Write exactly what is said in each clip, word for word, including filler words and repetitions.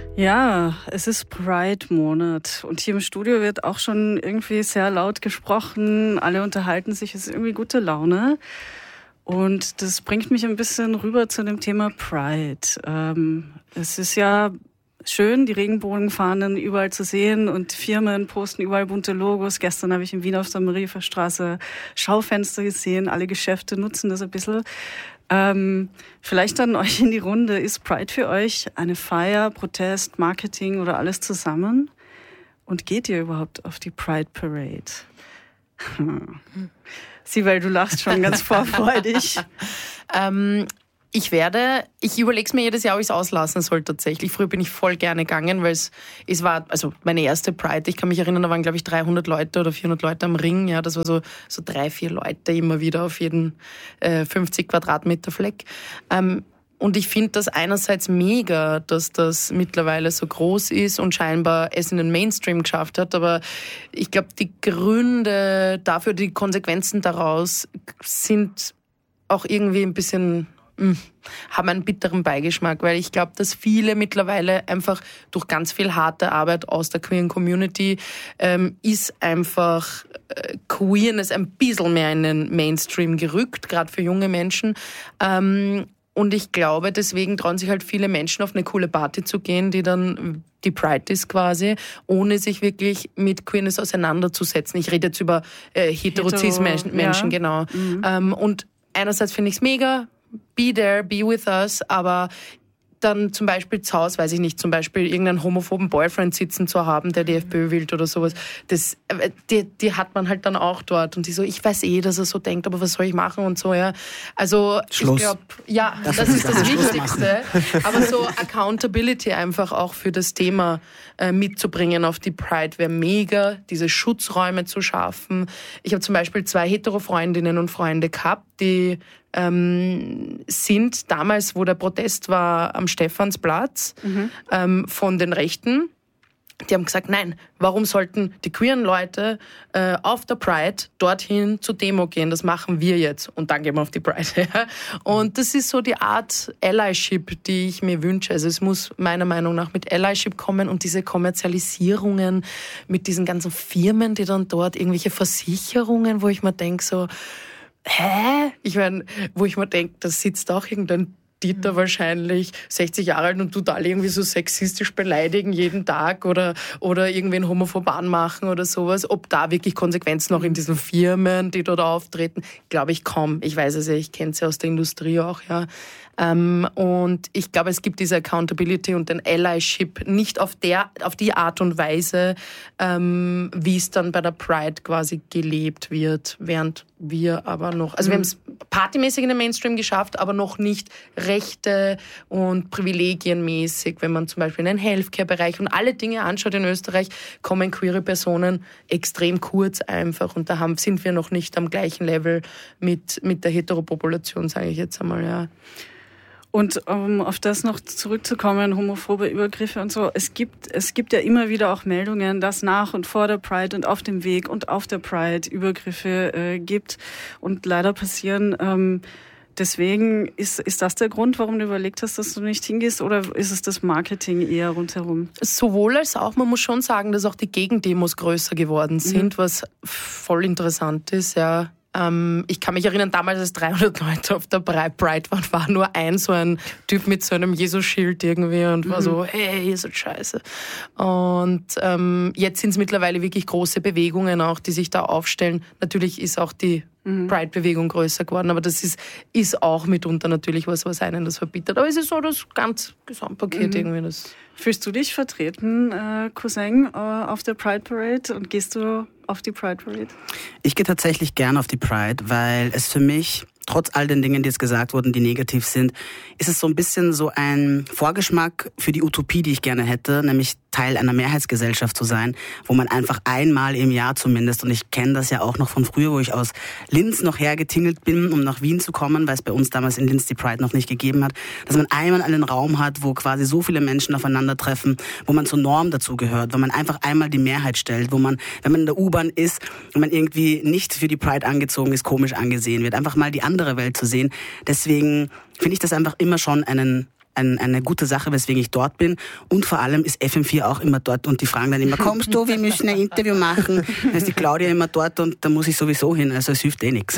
Ja, es ist Pride-Monat und hier im Studio wird auch schon irgendwie sehr laut gesprochen. Alle unterhalten sich, es ist irgendwie gute Laune. Und das bringt mich ein bisschen rüber zu dem Thema Pride. Ähm, es ist ja schön, die Regenbogenfahnen überall zu sehen und Firmen posten überall bunte Logos. Gestern habe ich in Wien auf der Marienstraße Schaufenster gesehen. Alle Geschäfte nutzen das ein bisschen. Ähm, vielleicht an euch in die Runde. Ist Pride für euch eine Feier, Protest, Marketing oder alles zusammen? Und geht ihr überhaupt auf die Pride Parade? Hm. Sibel, du lachst schon ganz vorfreudig. ähm, ich werde, ich überlege es mir jedes Jahr, ob ich es auslassen soll tatsächlich. Früher bin ich voll gerne gegangen, weil es, es war, also meine erste Pride, ich kann mich erinnern, da waren glaube ich dreihundert Leute oder vierhundert Leute am Ring. Ja, das war so, so drei, vier Leute immer wieder auf jeden äh, fünfzig Quadratmeter Fleck. Ähm, Und ich finde das einerseits mega, dass das mittlerweile so groß ist und scheinbar es in den Mainstream geschafft hat. Aber ich glaube, die Gründe dafür, die Konsequenzen daraus sind auch irgendwie ein bisschen, mh, haben einen bitteren Beigeschmack. Weil ich glaube, dass viele mittlerweile einfach durch ganz viel harte Arbeit aus der queeren Community ähm, ist einfach äh, Queerness ein bisschen mehr in den Mainstream gerückt, gerade für junge Menschen. Ähm, Und ich glaube, deswegen trauen sich halt viele Menschen auf eine coole Party zu gehen, die dann die Pride ist quasi, ohne sich wirklich mit Queerness auseinanderzusetzen. Ich rede jetzt über äh, hetero-cis-Menschen, Menschen, ja. genau. Mhm. Ähm, und einerseits finde ich es mega, be there, be with us, aber dann zum Beispiel zu Hause, weiß ich nicht, zum Beispiel irgendeinen homophoben Boyfriend sitzen zu haben, der die FPÖ wählt oder sowas, das, die, die hat man halt dann auch dort. Und die so, ich weiß eh, dass er so denkt, aber was soll ich machen und so, ja. Also, Schluss. ich glaube, ja, das, das ist das Wichtigste. Aber so Accountability einfach auch für das Thema äh, mitzubringen auf die Pride wäre mega, diese Schutzräume zu schaffen. Ich habe zum Beispiel zwei Hetero-Freundinnen und Freunde gehabt, die ähm, sind damals, wo der Protest war am Stephansplatz, mhm. ähm, von den Rechten. Die haben gesagt, nein, warum sollten die queeren Leute äh, auf der Pride dorthin zur Demo gehen? Das machen wir jetzt. Und dann gehen wir auf die Pride. Ja? Und das ist so die Art Allyship, die ich mir wünsche. Also es muss meiner Meinung nach mit Allyship kommen und diese Kommerzialisierungen mit diesen ganzen Firmen, die dann dort irgendwelche Versicherungen, wo ich mir denke so, hä? Ich meine, wo ich mir denke, da sitzt auch irgendein Dieter wahrscheinlich, sechzig Jahre alt und tut alle irgendwie so sexistisch beleidigen jeden Tag oder, oder irgendwen homophob anmachen oder sowas. Ob da wirklich Konsequenzen auch in diesen Firmen, die dort auftreten, glaube ich kaum. Ich weiß es ja, ich kenne sie aus der Industrie auch, ja. Ähm, und ich glaube, es gibt diese Accountability und den Allyship nicht auf der, auf die Art und Weise, ähm, wie es dann bei der Pride quasi gelebt wird, während wir aber noch, also mhm. wir haben es partymäßig in den Mainstream geschafft, aber noch nicht Rechte und Privilegienmäßig. Wenn man zum Beispiel in den Healthcare-Bereich und alle Dinge anschaut in Österreich, kommen queere Personen extrem kurz einfach und da haben, sind wir noch nicht am gleichen Level mit, mit der Heteropopulation, sage ich jetzt einmal, ja. Und um auf das noch zurückzukommen, homophobe Übergriffe und so, es gibt, es gibt ja immer wieder auch Meldungen, dass nach und vor der Pride und auf dem Weg und auf der Pride Übergriffe äh, gibt und leider passieren. Ähm, deswegen, ist, ist das der Grund, warum du überlegt hast, dass du nicht hingehst, oder ist es das Marketing eher rundherum? Sowohl als auch, man muss schon sagen, dass auch die Gegendemos größer geworden sind, mhm. was voll interessant ist, ja. Ähm, ich kann mich erinnern, damals als dreihundert Leute auf der Pride waren, war nur ein so ein Typ mit so einem Jesus-Schild irgendwie und war mhm. so, hey, ihr seid scheiße. Und ähm, jetzt sind es mittlerweile wirklich große Bewegungen auch, die sich da aufstellen. Natürlich ist auch die mhm. Pride-Bewegung größer geworden, aber das ist, ist auch mitunter natürlich was, was einen das verbietet. Aber es ist so das ganz Gesamtpaket mhm. irgendwie. Das Fühlst du dich vertreten, äh, Cousin, äh, auf der Pride Parade, und gehst du auf die Pride Parade? Ich gehe tatsächlich gerne auf die Pride, weil es für mich, trotz all den Dingen, die jetzt gesagt wurden, die negativ sind, ist es so ein bisschen so ein Vorgeschmack für die Utopie, die ich gerne hätte, nämlich Teil einer Mehrheitsgesellschaft zu sein, wo man einfach einmal im Jahr zumindest, und ich kenne das ja auch noch von früher, wo ich aus Linz noch hergetingelt bin, um nach Wien zu kommen, weil es bei uns damals in Linz die Pride noch nicht gegeben hat, dass man einmal einen Raum hat, wo quasi so viele Menschen aufeinandertreffen, wo man zur Norm dazugehört, wo man einfach einmal die Mehrheit stellt, wo man, wenn man in der U-Bahn ist und man irgendwie nicht für die Pride angezogen ist, komisch angesehen wird, einfach mal die andere Welt zu sehen. Deswegen finde ich das einfach immer schon einen ein, eine gute Sache, weswegen ich dort bin. Und vor allem ist F M vier auch immer dort und die fragen dann immer, kommst du, wir müssen ein Interview machen. Dann ist die Claudia immer dort und da muss ich sowieso hin, also es hilft eh nichts.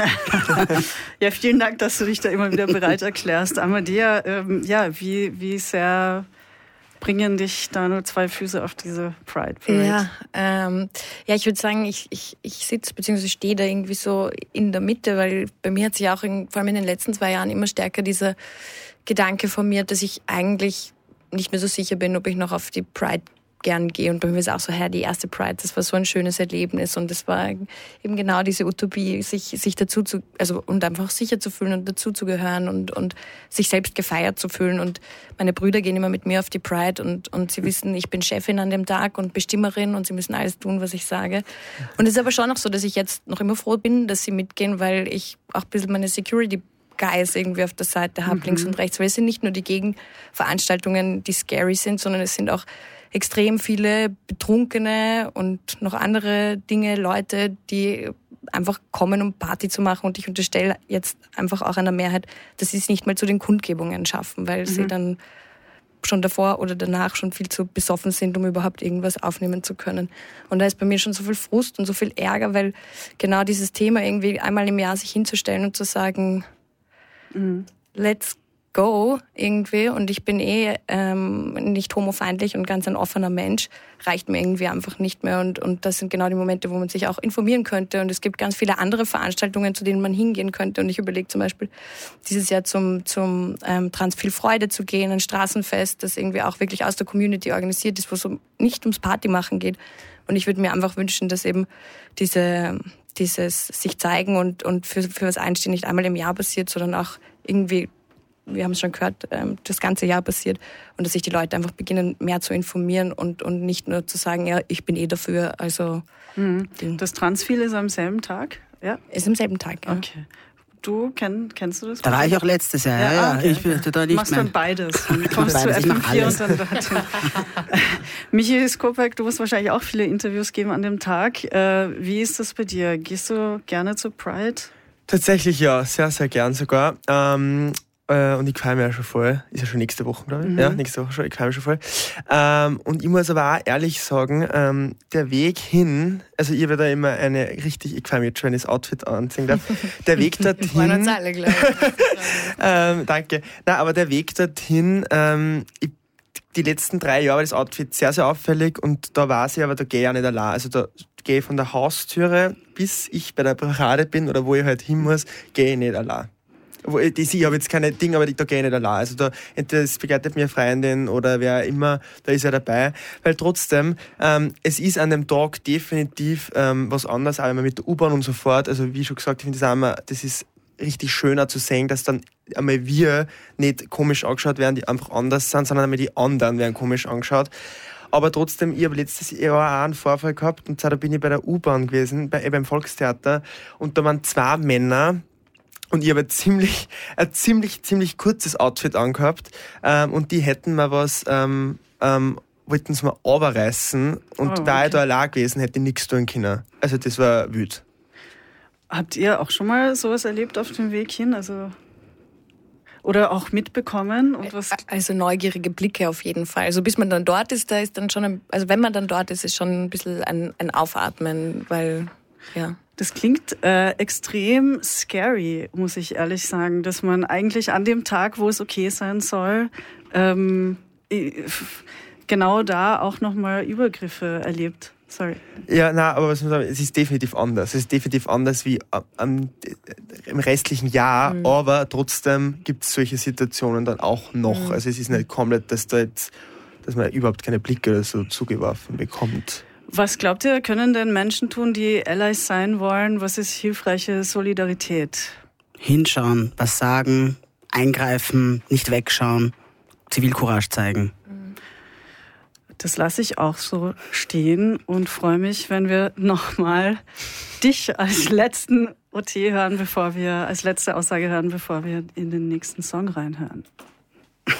Ja, vielen Dank, dass du dich da immer wieder bereit erklärst. Amadea, ähm, ja, wie, wie sehr bringen dich da nur zwei Füße auf diese Pride Parade? Ja, ähm, ja, ich würde sagen, ich, ich, ich sitze bzw. stehe da irgendwie so in der Mitte, weil bei mir hat sich auch in, vor allem in den letzten zwei Jahren immer stärker dieser Gedanke formiert, dass ich eigentlich nicht mehr so sicher bin, ob ich noch auf die Pride gern gehe. Und bei mir ist auch so, hey, die erste Pride, das war so ein schönes Erlebnis und es war eben genau diese Utopie, sich, sich dazu zu, also, und einfach sicher zu fühlen und dazu zu gehören und, und sich selbst gefeiert zu fühlen. Und meine Brüder gehen immer mit mir auf die Pride und, und sie wissen, ich bin Chefin an dem Tag und Bestimmerin und sie müssen alles tun, was ich sage. Und es ist aber schon auch so, dass ich jetzt noch immer froh bin, dass sie mitgehen, weil ich auch ein bisschen meine Security Guys irgendwie auf der Seite habe, mhm. links und rechts. Weil es sind nicht nur die Gegenveranstaltungen, die scary sind, sondern es sind auch extrem viele Betrunkene und noch andere Dinge, Leute, die einfach kommen, um Party zu machen. Und ich unterstelle jetzt einfach auch einer Mehrheit, dass sie es nicht mal zu den Kundgebungen schaffen, weil mhm. sie dann schon davor oder danach schon viel zu besoffen sind, um überhaupt irgendwas aufnehmen zu können. Und da ist bei mir schon so viel Frust und so viel Ärger, weil genau dieses Thema irgendwie einmal im Jahr sich hinzustellen und zu sagen, mhm. let's go irgendwie, und ich bin eh ähm, nicht homofeindlich und ganz ein offener Mensch, reicht mir irgendwie einfach nicht mehr. Und, und das sind genau die Momente, wo man sich auch informieren könnte. Und es gibt ganz viele andere Veranstaltungen, zu denen man hingehen könnte. Und ich überlege zum Beispiel, dieses Jahr zum, zum ähm, Trans viel Freude zu gehen, ein Straßenfest, das irgendwie auch wirklich aus der Community organisiert ist, wo es nicht ums Partymachen geht. Und ich würde mir einfach wünschen, dass eben diese, dieses sich zeigen und, und für, für was einstehen nicht einmal im Jahr passiert, sondern auch irgendwie, wir haben es schon gehört, das ganze Jahr passiert, und dass sich die Leute einfach beginnen, mehr zu informieren und, und nicht nur zu sagen, ja, ich bin eh dafür. Also mhm. Das Transfil ist am selben Tag? Ja? Ist am selben Tag, ja. Okay. Du, kenn, kennst du das? Da war ich auch letztes Jahr, ja, ja. Okay. Ich bin da nicht Machst mehr. dann beides. Du kommst beides. zu F M vier und dann dorthin. Michi Skopek, du wirst wahrscheinlich auch viele Interviews geben an dem Tag. Wie ist das bei dir? Gehst du gerne zur Pride? Tatsächlich ja, sehr, sehr gern sogar. Ähm, äh, und ich freue mich ja schon voll. Ist ja schon nächste Woche, glaube ich. Mhm. Ja, nächste Woche schon. Ich freue mich schon voll. Ähm, und ich muss aber auch ehrlich sagen, ähm, der Weg hin, also ich habe da immer eine richtig, ich freue mich jetzt schon, wenn ich das Outfit anziehen darf. Der Weg dorthin. Wir freuen uns alle, glaube ich. ähm, danke. Nein, aber der Weg dorthin, ähm, ich, die letzten drei Jahre war das Outfit sehr, sehr auffällig, und da weiß ich aber, da gehe ich auch nicht allein. Also da gehe ich von der Haustüre, bis ich bei der Parade bin oder wo ich halt hin muss, gehe ich nicht allein. Ich habe jetzt keine Dinge, aber da gehe ich nicht allein. Also da, entweder es begleitet mir eine Freundin oder wer immer, da ist er dabei. Weil trotzdem, ähm, es ist an dem Tag definitiv ähm, was anderes, auch wenn man mit der U-Bahn und so fort, also wie schon gesagt, ich finde das auch immer, das ist richtig schöner zu sehen, dass dann einmal wir nicht komisch angeschaut werden, die einfach anders sind, sondern einmal die anderen werden komisch angeschaut. Aber trotzdem, ich habe letztes Jahr auch einen Vorfall gehabt, und zwar da bin ich bei der U-Bahn gewesen, bei, beim Volkstheater, und da waren zwei Männer, und ich habe ein ziemlich, ein ziemlich, ziemlich kurzes Outfit angehabt, ähm, und die hätten mir was, ähm, ähm, wollten sie mir runterreißen, und oh, okay. da ich da allein gewesen, hätte ich nichts tun können. Also das war wild. Habt ihr auch schon mal sowas erlebt auf dem Weg hin? Also oder auch mitbekommen? Und was? Also neugierige Blicke auf jeden Fall. Also bis man dann dort ist, da ist dann schon, ein, also wenn man dann dort ist, ist schon ein bisschen ein, ein Aufatmen, weil, ja. Das klingt äh, extrem scary, muss ich ehrlich sagen, dass man eigentlich an dem Tag, wo es okay sein soll, ähm, genau da auch nochmal Übergriffe erlebt. Sorry. Ja, nein, aber was muss man sagen, es ist definitiv anders. Es ist definitiv anders wie am, im restlichen Jahr, mhm. aber trotzdem gibt es solche Situationen dann auch noch. Mhm. Also es ist nicht komplett, dass da jetzt, dass man überhaupt keine Blicke oder so zugeworfen bekommt. Was glaubt ihr, können denn Menschen tun, die Allies sein wollen? Was ist hilfreiche Solidarität? Hinschauen, was sagen, eingreifen, nicht wegschauen, Zivilcourage zeigen. Das lasse ich auch so stehen und freue mich, wenn wir nochmal dich als letzten O T hören, bevor wir, als letzte Aussage hören, bevor wir in den nächsten Song reinhören.